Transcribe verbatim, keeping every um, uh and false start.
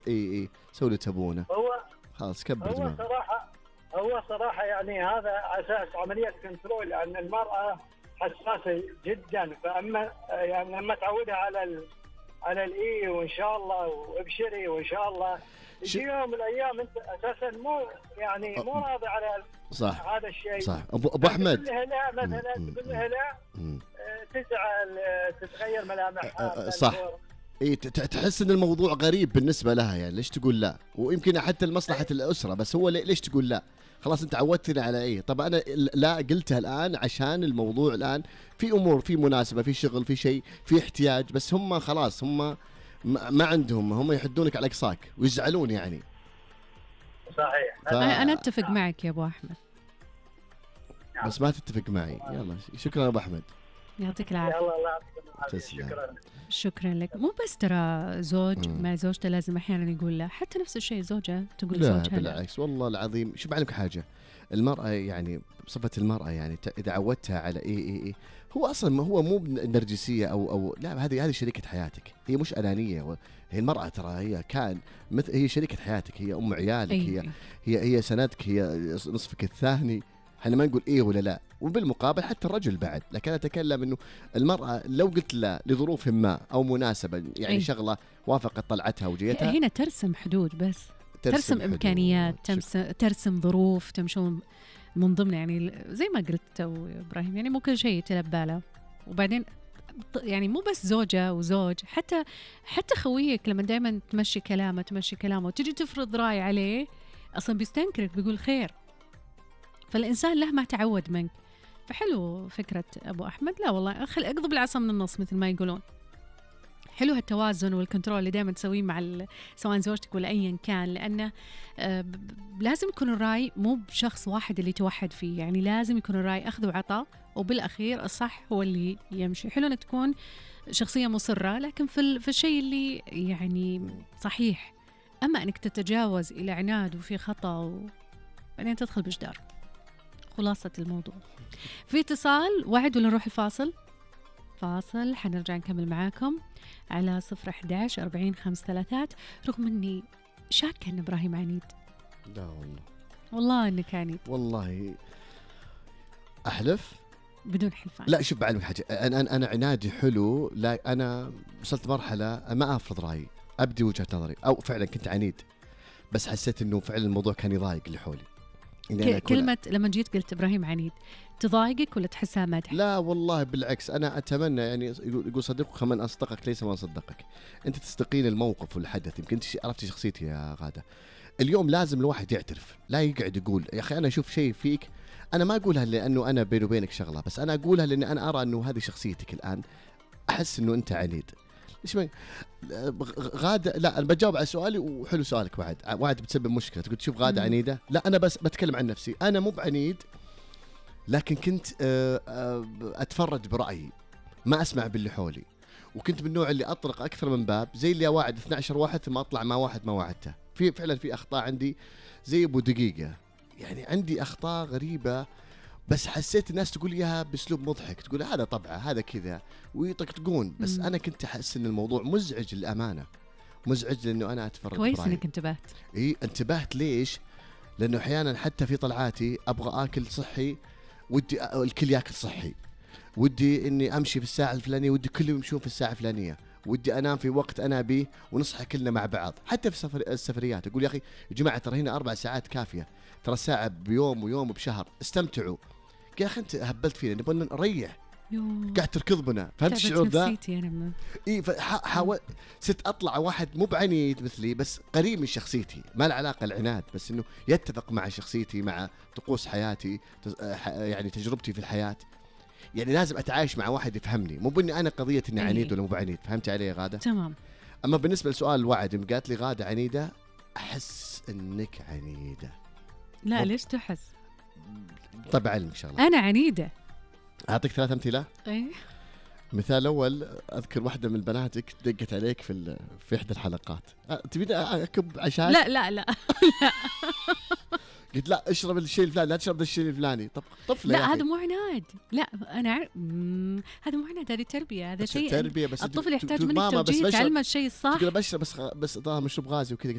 اي اي سوي اللي تبونه، هو خلاص كبر هو دماغك. صراحة هو صراحة يعني هذا أساس عملية كنترول، لأن المرأة حساسة جدا، فأما يعني لما تعودها على ال على الإي وإن شاء الله وابشري وإن شاء الله يجي يوم من الأيام أنت أساسا مو يعني مو راضي على صح هذا الشيء. صح أبو, أبو أحمد، تقول لها لا مثلا، تقول لها لا تزعل، تتغير ملامحها. صح. اي تحس ان الموضوع غريب بالنسبه لها، يعني ليش تقول لا؟ ويمكن حتى لمصلحه الاسره، بس هو ليش تقول لا؟ خلاص انت عودتني على ايه؟ طب انا لا قلتها الان عشان الموضوع الان في امور، في مناسبه، في شغل، في شيء، في احتياج، بس هم خلاص هم ما عندهم، هم يحدونك على اقصاك ويزعلون يعني. صحيح. ف... انا اتفق معك يا ابو احمد، بس ما تتفق معي. يلا شكرا ابو احمد، يعطيك العافيه. يلا الله يعطيك. شكرا شكرا لك. مو بس ترى زوج مم. مع زوجته لازم احيانا يقول لا، حتى نفس الشيء زوجة تقول لا زوجها لا. بالعكس والله العظيم. شوف معلمك حاجه، المراه يعني بصفه المراه يعني اذا عودتها على اي اي اي هو اصلا هو مو نرجسيه او او لا، هذه هذه شريكه حياتك، هي مش انانيه. هي المراه ترى هي كان مثل هي شريكه حياتك، هي ام عيالك، أي هي أي. هي هي سندك، هي نصفك الثاني. احنا ما نقول ايه ولا لا، وبالمقابل حتى الرجل بعد. لكن اتكلم انه المراه لو قلت لا لظروف ما او مناسبه يعني أي. شغله وافقت طلعتها وجيتها، هنا ترسم حدود، بس ترسم, ترسم امكانيات، ترسم, ترسم ظروف تمشون من ضمن، يعني زي ما قلت تو ابراهيم، يعني مو كل شيء يتلبى له. وبعدين يعني مو بس زوجة وزوج، حتى حتى خويك لما دائما تمشي كلامه تمشي كلامه وتجي تفرض راي عليه، اصلا بيستنكرك، بيقول خير. فالإنسان له ما تعود منك. فحلو فكرة أبو أحمد، لا والله خل أقضب العصا من النص مثل ما يقولون. حلو هالتوازن والكنترول اللي دائما تسويه مع سواء زوجتك ولا أيا كان، لأنه آه لازم يكون الرأي مو بشخص واحد اللي توحد فيه، يعني لازم يكون الرأي أخذ وعطاء، وبالأخير الصح هو اللي يمشي. حلو أنك تكون شخصية مصرة لكن في, في الشيء اللي يعني صحيح، أما أنك تتجاوز إلى عناد وفي خطأ وبعدين تدخل بجدار. خلاصة الموضوع. في اتصال وعد ولا نروح الفاصل؟ فاصل، حنرجع نكمل معاكم على صفر أحد عشر أربعين خمس ثلاثات. رغم أني شاكة أن إبراهيم عنيد. لا والله والله أنك عنيد، والله أحلف بدون حلفان. لا شوف بعلمك حاجة، أنا أنا عنادي حلو، لا أنا وصلت مرحلة ما أفرض رأيي، أبدي وجهة نظري، أو فعلا كنت عنيد بس حسيت إنه فعلا الموضوع كان يضايق اللي حولي. كلمة لما جيت قلت إبراهيم عنيد تضايقك ولا تحسها مدح؟ لا والله بالعكس، أنا أتمنى يعني يقول صديقك من أصدقك ليس من صدقك. أنت تصدقين الموقف والحدث. يمكن أنت عرفتي شخصيتي يا غادة. اليوم لازم الواحد يعترف، لا يقعد يقول يا أخي أنا أشوف شيء فيك، أنا ما أقولها لأنه أنا بيني وبينك شغلة، بس أنا أقولها لأن أنا أرى أنه هذه شخصيتك الآن، أحس أنه أنت عنيد. إيش ما غادة، لا أنا بجاوب على سؤالي. وحلو سؤالك وعد، وعد بتسبب مشكلة. تقول تشوف غادة عنيدة؟ لا أنا بس بتكلم عن نفسي، أنا مو بعنيد، لكن كنت أتفرج برأيي، ما أسمع باللي حولي، وكنت من النوع اللي أطرق أكثر من باب، زي اللي واعد اثنا عشر واحد ثم أطلع مع واحد ما وعدته. في فعلا في أخطاء عندي زي أبو دقيقة، يعني عندي أخطاء غريبة، بس حسيت الناس تقول إياها بأسلوب مضحك، تقول هذا طبعه هذا كذا ويطقطقون، بس مم. أنا كنت أحس إن الموضوع مزعج للأمانة، مزعج لأنه أنا أتفرج. كويس إنك انتبهت. إيه انتبهت. ليش؟ لأنه أحيانا حتى في طلعاتي أبغى آكل صحي، ودي الكل يأكل صحي، ودي إني أمشي في الساعة الفلانية، ودي كلهم يمشون في الساعة الفلانية، ودي أنام في وقت أنا بيه ونصحى كلنا مع بعض. حتى في سفر السفريات أقول يا أخي يا جماعة ترى هنا أربع ساعات كافية، ترى الساعة بيوم ويوم وبشهر، استمتعوا. يا أخي أنت هبلت فينا، نبغى نريح، قاعد تركض بنا. فهمت الشعور ذا؟ إيه حاول ست أطلع واحد مو بعنيد مثلي بس قريب من شخصيتي، ما له علاقة العناد، بس إنه يتفق مع شخصيتي، مع طقوس حياتي، يعني تجربتي في الحياة. يعني لازم أتعايش مع واحد يفهمني، مو بإني أنا قضية إني عنيد ولا مو بعنيد. فهمت علي يا غادة؟ تمام. أما بالنسبة لسؤال الوعد، يوم قالت لي غادة عنيدة، أحس إنك عنيدة. لا مب... ليش تحس؟ طبعا إن شاء الله أنا عنيدة. أعطيك ثلاث أمثلة. إيه. مثال أول، أذكر واحدة من بناتك دقت عليك في في إحدى الحلقات، تبين أكب عشان؟ لا لا لا قلت لا اشرب الشيء الفلاني، لا تشرب الشيء الفلاني. طب طفله، لا هذا مو عناد، لا انا عارف هذا مو عناد، هذه تربيه، هذا شيء تربيه. بس الطفل يحتاج منك توجيه، تعلمه الشيء الصح. تقول بشرب بس بس ضاع مشروب غازي وكذا.